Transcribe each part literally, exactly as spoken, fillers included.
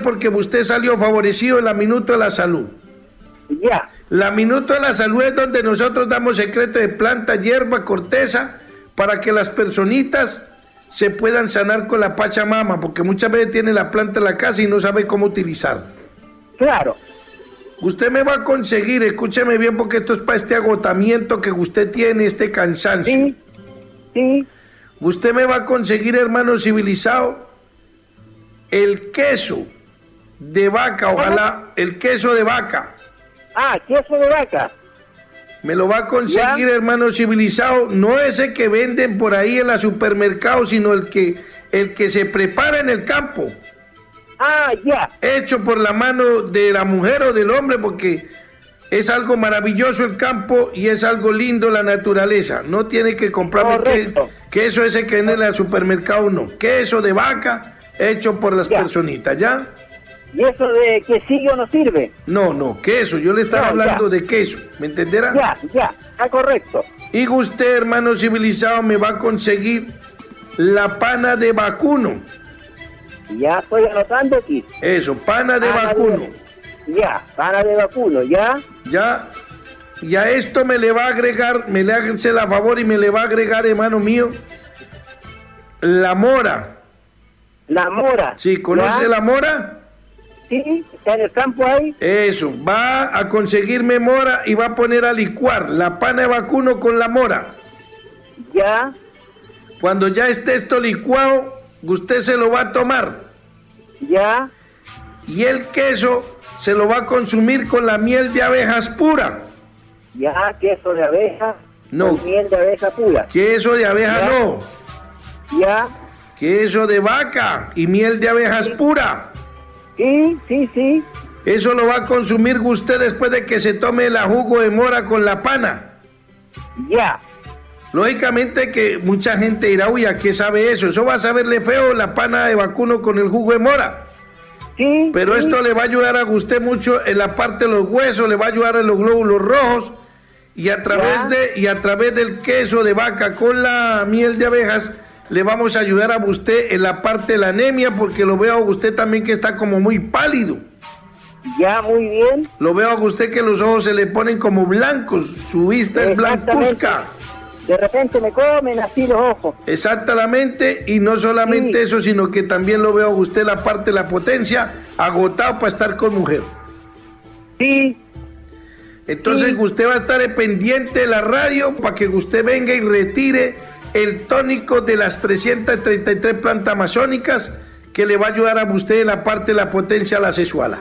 porque usted salió favorecido en la Minuto de la Salud. Ya. La Minuto de la Salud es donde nosotros damos secretos de planta, hierba, corteza, para que las personitas se puedan sanar con la Pachamama, porque muchas veces tiene la planta en la casa y no sabe cómo utilizar. Claro. Usted me va a conseguir, escúcheme bien, porque esto es para este agotamiento que usted tiene, este cansancio. Sí, sí. Usted me va a conseguir, hermano civilizado, el queso de vaca, ojalá, el queso de vaca. Ah, queso de vaca. Me lo va a conseguir, ¿Ya? hermano civilizado, no ese que venden por ahí en la supermercado, sino el que, el que se prepara en el campo. Ah, ya. Hecho por la mano de la mujer o del hombre, porque es algo maravilloso el campo y es algo lindo la naturaleza. No tiene que comprarme que, queso ese que venden en el supermercado, no. Queso de vaca hecho por las Ya. personitas, ¿ya? ¿Y eso de quesillo no sirve? No, no, queso, yo le estaba No, hablando ya. de queso, ¿me entenderá? Ya, ya, está correcto. Y usted, hermano civilizado, me va a conseguir la pana de vacuno. Ya estoy anotando aquí. Eso, pana de Pana vacuno. de- Ya, pana de vacuno, ya. Ya, y a esto me le va a agregar, me le hace la favor y me le va a agregar, hermano mío, la mora. La mora. Sí, ¿conoce ¿Ya? la mora? Sí, está en el campo ahí. Eso, va a conseguirme mora y va a poner a licuar la pana de vacuno con la mora. Ya, Cuando ya esté esto licuado, usted se lo va a tomar. ya. Y el queso se lo va a consumir con la miel de abejas pura. Ya, queso de abeja. No. Con miel de abeja pura. Queso de abeja Ya. no. Ya. Queso de vaca y miel de abejas pura. Sí, sí, sí. Eso lo va a consumir usted después de que se tome el jugo de mora con la pana. Ya. Lógicamente que mucha gente dirá, uy, ¿a qué sabe eso? Eso va a saberle feo la pana de vacuno con el jugo de mora. Sí. Pero sí. esto le va a ayudar a usted mucho en la parte de los huesos, le va a ayudar en los glóbulos rojos y a través Ya. de y a través del queso de vaca con la miel de abejas le vamos a ayudar a usted en la parte de la anemia, porque lo veo a usted también que está como muy pálido. Ya, muy bien. Lo veo a usted que los ojos se le ponen como blancos, su vista es Exactamente. blancuzca. De repente me comen así los ojos. Exactamente, y no solamente Sí. eso, sino que también lo veo a usted la parte de la potencia, agotado para estar con mujer. Sí. Entonces Sí. usted va a estar pendiente de la radio para que usted venga y retire el tónico de las trescientas treinta y tres plantas amazónicas que le va a ayudar a usted en la parte de la potencia la sexual.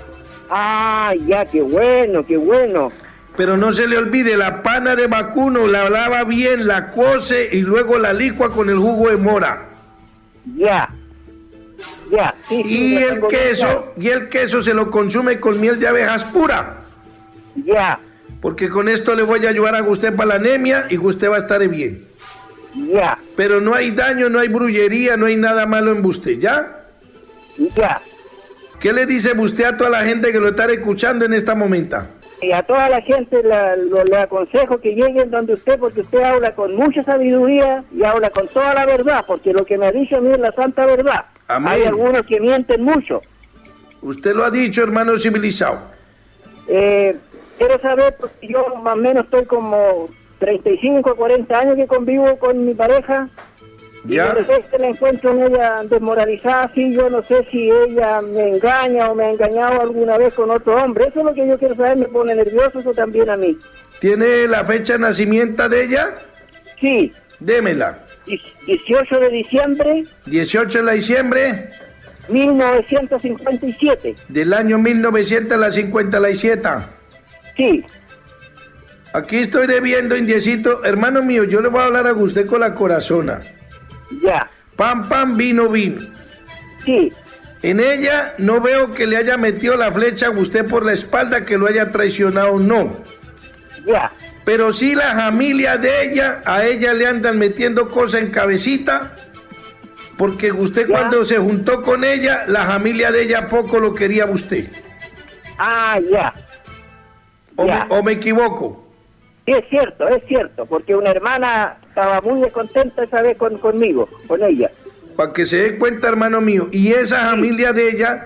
Ah, ya, qué bueno, qué bueno. Pero no se le olvide, la pana de vacuno la lava bien, la cose y luego la licua con el jugo de mora. Ya. Ya, sí, sí. Y lo el tengo bien queso, claro. y el queso se lo consume con miel de abejas pura. Ya, Porque con esto le voy a ayudar a usted para la anemia y usted va a estar bien. ya, Pero no hay daño, no hay brullería, no hay nada malo en usted, ¿ya? ya. ¿Qué le dice usted a toda la gente que lo está escuchando en esta momento? Y a toda la gente la- lo- le aconsejo que lleguen donde usted, porque usted habla con mucha sabiduría y habla con toda la verdad, porque lo que me ha dicho a mí es la santa verdad. Amén. Hay algunos que mienten mucho. Usted lo ha dicho, hermano civilizado. Eh, quiero saber, porque yo más o menos estoy como treinta y cinco, cuarenta años que convivo con mi pareja. Y Ya. de repente la encuentro en ella desmoralizada, así yo no sé si ella me engaña o me ha engañado alguna vez con otro hombre. Eso es lo que yo quiero saber, me pone nervioso, eso también a mí. ¿Tiene la fecha de nacimiento de ella? Sí, Démela. dieciocho de diciembre dieciocho de diciembre mil novecientos cincuenta y siete. del año mil novecientos cincuenta y siete. Sí, Aquí estoy viendo, indiecito. Hermano mío, yo le voy a hablar a usted con la corazona. ya, Pan, pan, vino, vino. sí, En ella no veo que le haya metido la flecha a usted por la espalda, que lo haya traicionado, no. ya, Pero sí la familia de ella, a ella le andan metiendo cosas en cabecita, porque usted Ya. cuando se juntó con ella, la familia de ella poco lo quería a usted. ah, ya. ¿O, Ya. me, o me equivoco? Sí, es cierto, es cierto, porque una hermana estaba muy descontenta esa vez con, conmigo, con ella. Para que se dé cuenta, hermano mío. Y esa familia de ella,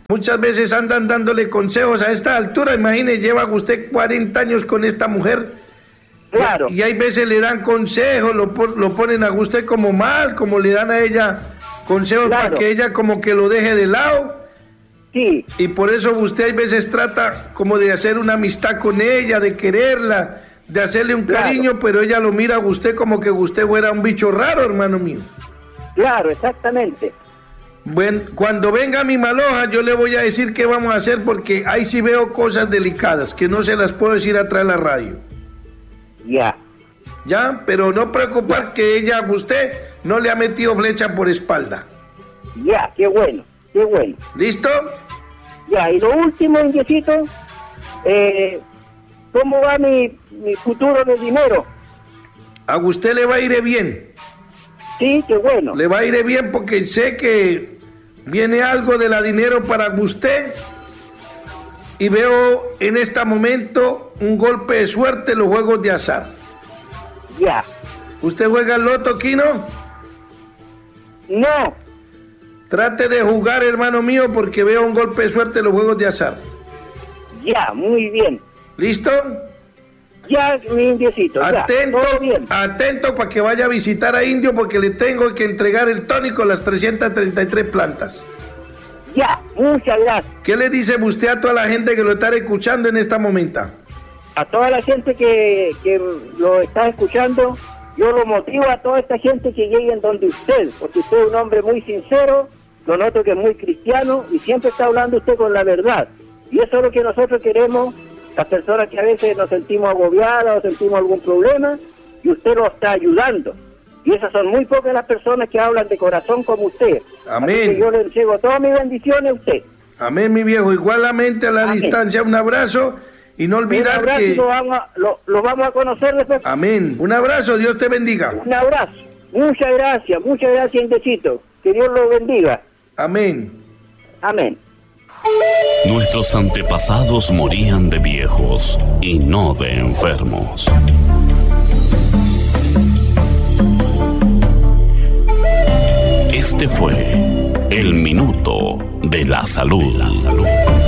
Muchas veces andan dándole consejos a esta altura. Imagine, lleva usted cuarenta años con esta mujer. Claro. Y, y hay veces le dan consejos, lo, lo ponen a usted como mal, como le dan a ella consejos claro. para que ella como que lo deje de lado. Sí. Y por eso usted hay veces trata como de hacer una amistad con ella, de quererla, de hacerle un claro. cariño, pero ella lo mira a usted como que usted fuera un bicho raro, hermano mío. Claro, exactamente. Bueno, cuando venga mi maloja, yo le voy a decir qué vamos a hacer, porque ahí sí veo cosas delicadas que no se las puedo decir atrás de la radio. Ya. Ya, pero no preocupar ya. que ella, usted, no le ha metido flecha por espalda. Ya, qué bueno, qué bueno. ¿Listo? Ya, y lo último, Indiecito, eh, ¿cómo va mi, mi futuro de dinero? A usted le va a ir bien. Sí, qué bueno. Le va a ir bien porque sé que viene algo de la dinero para usted y veo en este momento un golpe de suerte en los juegos de azar. Ya. ¿Usted juega al loto, Quino? No. Trate de jugar, hermano mío, porque veo un golpe de suerte en los juegos de azar. Ya, muy bien. ¿Listo? Ya, mi Indiecito, atento, ya, todo bien. Atento para que vaya a visitar a Indio, porque le tengo que entregar el tónico a las trescientas treinta y tres plantas. Ya, muchas gracias. ¿Qué le dice usted a toda la gente que lo está escuchando en esta momento? A toda la gente que, que lo está escuchando, yo lo motivo a toda esta gente que lleguen donde usted, porque usted es un hombre muy sincero, lo noto que es muy cristiano y siempre está hablando usted con la verdad. Y eso es lo que nosotros queremos, las personas que a veces nos sentimos agobiadas o sentimos algún problema, y usted lo está ayudando. Y esas son muy pocas las personas que hablan de corazón como usted. Amén. Así que yo le entrego todas mis bendiciones a usted. Amén, mi viejo. Igualmente a la Amén. distancia, un abrazo y no olvidar un abrazo que... Lo vamos, a, lo, lo vamos a conocer después. Amén. Un abrazo, Dios te bendiga. Un abrazo. Muchas gracias, muchas gracias, Indecito. Que Dios lo bendiga. Amén. Amén. Nuestros antepasados morían de viejos y no de enfermos. Este fue el Minuto de la Salud. La salud.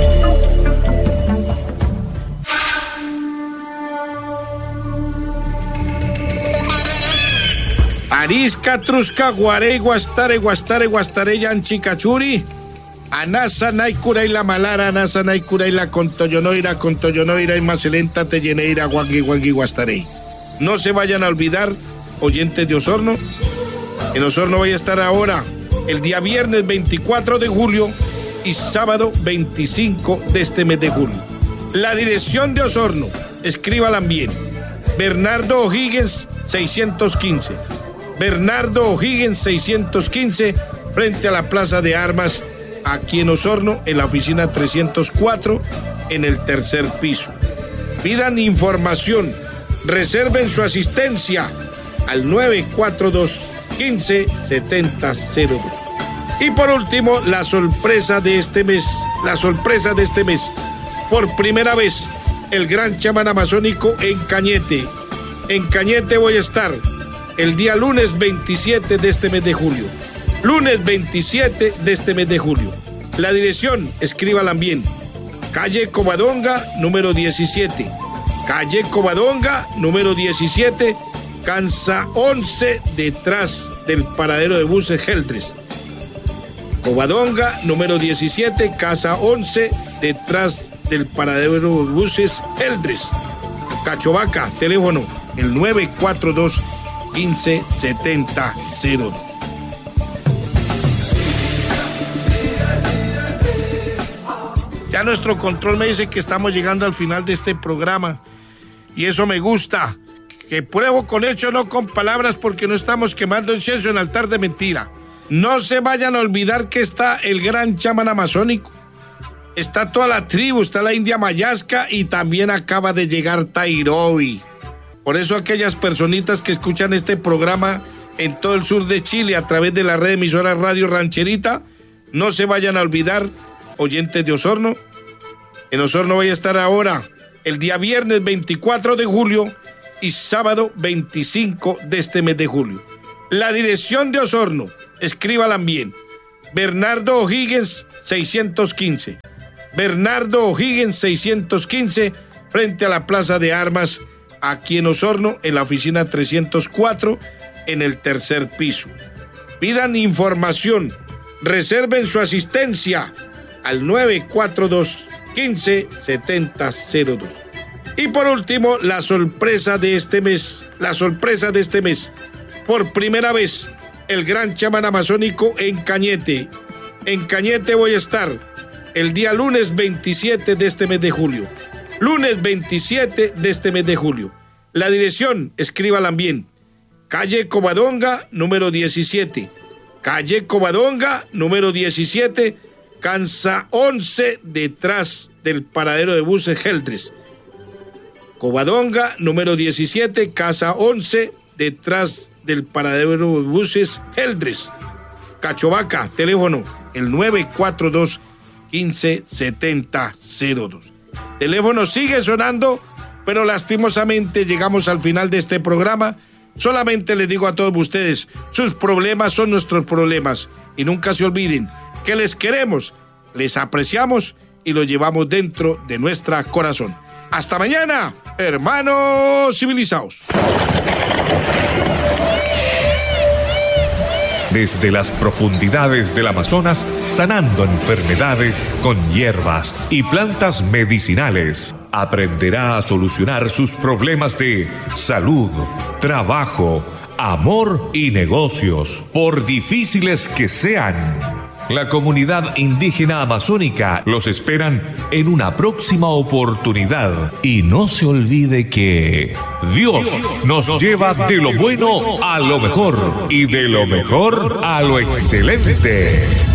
Arisca, Trusca, Guarey, Guastare, Guastare, Guastare, Yanchicachuri. Anasa, Naikura y la Malara, Anasa, Naikura y la Contoyonoira, Contoyonoira y Macelenta, Telleneira, Guangui, Guangui, Guastarey. No se vayan a olvidar, oyentes de Osorno. En Osorno voy a estar ahora el día viernes veinticuatro de julio y sábado veinticinco de este mes de julio. La dirección de Osorno, escríbala bien. Bernardo O'Higgins seiscientos quince. Bernardo O'Higgins seiscientos quince, frente a la Plaza de Armas, aquí en Osorno, en la oficina trescientos cuatro, en el tercer piso. Pidan información, reserven su asistencia al nueve cuatro dos, quince, setenta cero dos. Y por último, la sorpresa de este mes, la sorpresa de este mes. Por primera vez, el gran chamán amazónico en Cañete. En Cañete voy a estar el día lunes veintisiete de este mes de julio. Lunes veintisiete de este mes de julio. La dirección, escríbala bien. Calle Covadonga, número diecisiete. Calle Covadonga, número diecisiete. Cansa once, detrás del paradero de buses Geldres. Covadonga, número diecisiete, casa once, detrás del paradero de buses Geldres. Cachovaca, teléfono, el nueve cuatro dos, quince, setenta cero. Ya nuestro control me dice que estamos llegando al final de este programa y eso me gusta, que pruebo con hechos, no con palabras, porque no estamos quemando incienso en altar de mentira. No se vayan a olvidar que está el gran chamán amazónico, está toda la tribu, está la India Mayasca y también acaba de llegar Tairobi. Por eso aquellas personitas que escuchan este programa en todo el sur de Chile a través de la red emisora Radio Rancherita, no se vayan a olvidar, oyentes de Osorno. En Osorno voy a estar ahora el día viernes veinticuatro de julio y sábado veinticinco de este mes de julio. La dirección de Osorno, escríbala bien. Bernardo O'Higgins seiscientos quince. Bernardo O'Higgins seiscientos quince, frente a la Plaza de Armas, aquí en Osorno, en la oficina trescientos cuatro, en el tercer piso. Pidan información, reserven su asistencia al nueve cuatro dos, quince, setenta cero dos. Y por último, la sorpresa de este mes, la sorpresa de este mes. Por primera vez, el gran chamán amazónico en Cañete. En Cañete voy a estar el día lunes veintisiete de este mes de julio. Lunes veintisiete de este mes de julio. La dirección, escríbala bien. Calle Covadonga, número diecisiete. Calle Covadonga, número diecisiete, Cansa once, detrás del paradero de buses Geldres. Covadonga, número diecisiete, casa once, detrás del paradero de buses Geldres. Cachovaca, teléfono, el nueve cuatro dos, quince, setenta cero dos. Teléfono sigue sonando, pero lastimosamente llegamos al final de este programa. Solamente les digo a todos ustedes, sus problemas son nuestros problemas. Y nunca se olviden que les queremos, les apreciamos y los llevamos dentro de nuestro corazón. Hasta mañana, hermanos civilizados. Desde las profundidades del Amazonas, sanando enfermedades con hierbas y plantas medicinales, aprenderá a solucionar sus problemas de salud, trabajo, amor y negocios, por difíciles que sean. La comunidad indígena amazónica los esperan en una próxima oportunidad. Y no se olvide que Dios nos lleva de lo bueno a lo mejor y de lo mejor a lo excelente.